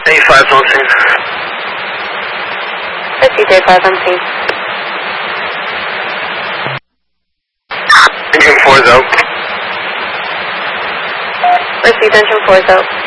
A5's on scene. Proceed, A5 on scene. Engine 4's out. Proceed, engine 4's out.